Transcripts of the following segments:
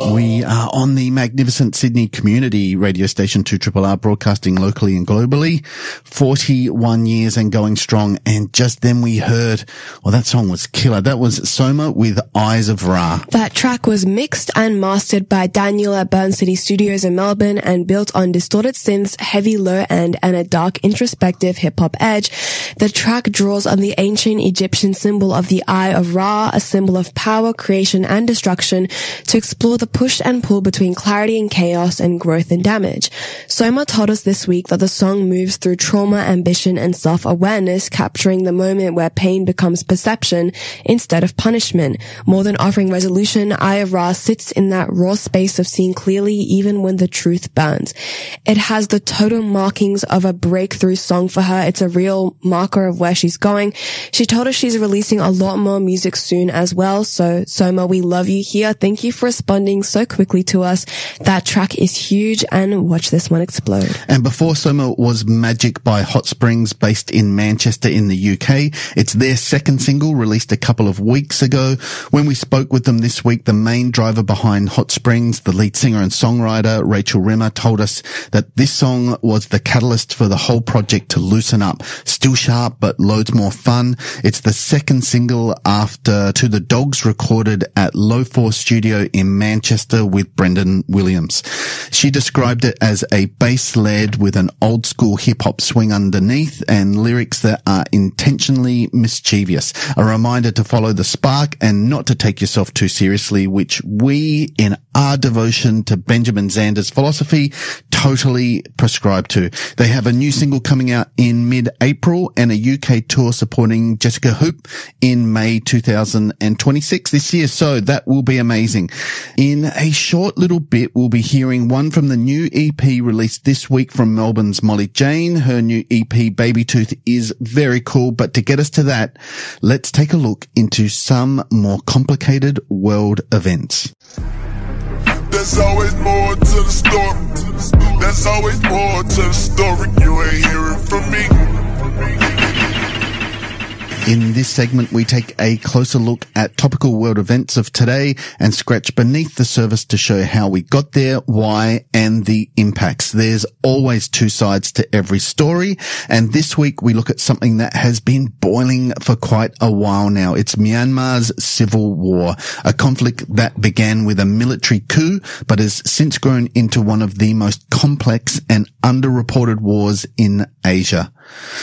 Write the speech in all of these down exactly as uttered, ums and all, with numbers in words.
We are on the magnificent Sydney community radio station two R R R, broadcasting locally and globally. forty-one years and going strong. And just then we heard, well, that song was killer. That was Soma with Eyes of Ra. That track was mixed and mastered by Daniel at Burn City Studios in Melbourne and built on distorted synths, heavy low end, and a dark introspective hip-hop edge. The track draws on the ancient Egyptian symbol of the Eye of Ra, a symbol of power, creation, and destruction, to explore the push and pull between clarity and chaos and growth and damage. Soma told us this week that the song moves through trauma, ambition, and self-awareness, capturing the moment where pain becomes perception instead of punishment. More than offering resolution, Eye of Ra sits in that raw space of seeing clearly even when the truth burns. It has the total markings of a breakthrough song for her. It's a real marker of where she's going. She told us she's releasing a lot more music soon as well. So Soma, we love you here. Thank you for responding so quickly to us. That track is huge, and watch this one explode. And before Soma was Magic by Hot Springs, based in Manchester in the U K. It's their second single, released a couple of weeks ago. When we spoke with them this week, the main driver behind Hot Springs, the lead singer and songwriter Rachel Rimmer, told us that this song was the catalyst for the whole project to loosen up. Still sharp, but loads more fun. It's the second single after To the Dogs, recorded at Low Force Studio in Manchester with Brendan Williams. She described it as a bass-led with an old-school hip-hop swing underneath and lyrics that are intentionally mischievous. A reminder to follow the spark and not to take yourself too seriously, which we, in our devotion to Benjamin Zander's philosophy, totally prescribe to. They have a new single coming out in mid-April and a U K tour supporting Jessica Hoop in May two thousand twenty-six this year, so that will be amazing. In a short little bit, we'll be hearing one from the new E P released this week from Melbourne's Molly Jane. Her new E P, Baby Tooth, is very cool, but to get us to that, let's take a look into some more complicated world events. There's always more to the story. There's always more to the story. You ain't hearing from me. In this segment, we take a closer look at topical world events of today and scratch beneath the surface to show how we got there, why, and the impacts. There's always two sides to every story, and this week we look at something that has been boiling for quite a while now. It's Myanmar's civil war, a conflict that began with a military coup, but has since grown into one of the most complex and underreported wars in Asia.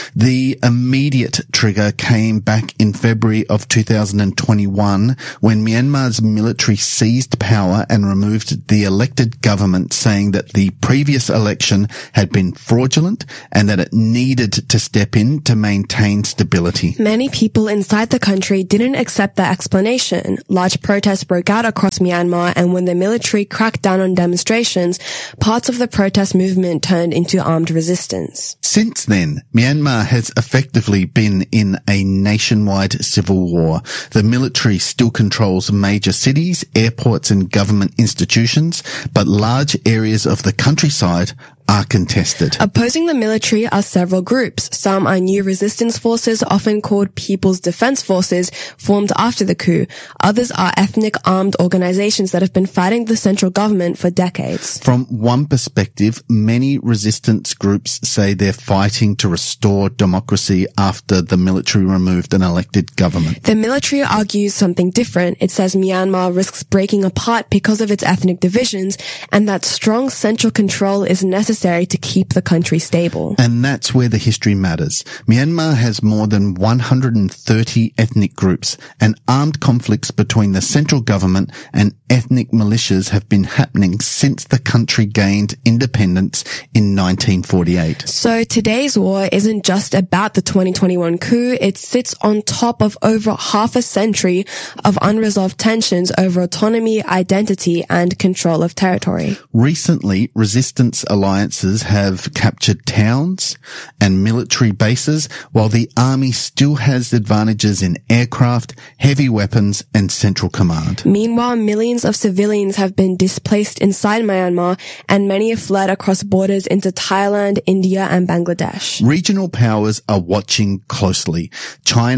The immediate trigger came back in February of two thousand twenty-one when Myanmar's military seized power and removed the elected government, saying that the previous election had been fraudulent and that it needed to step in to maintain stability. Many people inside the country didn't accept that explanation. Large protests broke out across Myanmar, and when the military cracked down on demonstrations, parts of the protest movement turned into armed resistance. Since then, Myanmar has effectively been in a nationwide civil war. The military still controls major cities, airports, and government institutions, but large areas of the countryside are contested. Opposing the military are several groups. Some are new resistance forces, often called People's Defense Forces, formed after the coup. Others are ethnic armed organizations that have been fighting the central government for decades. From one perspective, many resistance groups say they're fighting to restore democracy after the military removed an elected government. The military argues something different. It says Myanmar risks breaking apart because of its ethnic divisions, and that strong central control is necessary to keep the country stable. And that's where the history matters. Myanmar has more than one hundred thirty ethnic groups, and armed conflicts between the central government and ethnic militias have been happening since the country gained independence in nineteen forty-eight. So today's war isn't just about the twenty twenty-one coup. It sits on top of over half a century of unresolved tensions over autonomy, identity, and control of territory. Recently, resistance alliances have captured towns and military bases, while the army still has advantages in aircraft, heavy weapons, and central command. Meanwhile, millions of civilians have been displaced inside Myanmar, and many have fled across borders into Thailand, India, and Bangladesh. Regional powers are watching closely. China,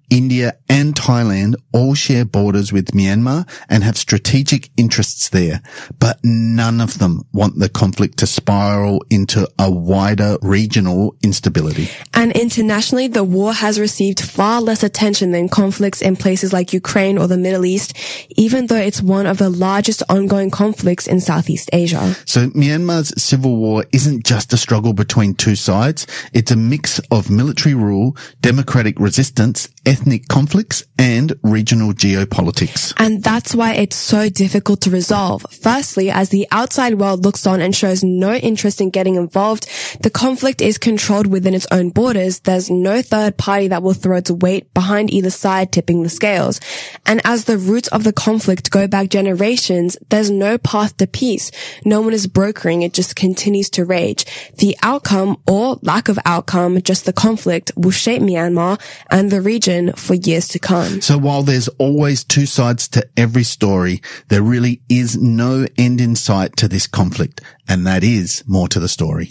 India and Thailand all share borders with Myanmar and have strategic interests there, but none of them want the conflict to spiral into a wider regional instability. And internationally, the war has received far less attention than conflicts in places like Ukraine or the Middle East, even though it's one of the largest ongoing conflicts in Southeast Asia. So Myanmar's civil war isn't just a struggle between two sides. It's a mix of military rule, democratic resistance, ethnic conflicts, and regional geopolitics. And that's why it's so difficult to resolve. Firstly, as the outside world looks on and shows no interest in getting involved, the conflict is controlled within its own borders. There's no third party that will throw its weight behind either side, tipping the scales. And as the roots of the conflict go back generations, there's no path to peace. No one is brokering. It just continues to rage. The outcome, or lack of outcome, just the conflict, will shape Myanmar and the region for years to come. So while there's always two sides to every story, there really is no end in sight to this conflict, and that is more to the story.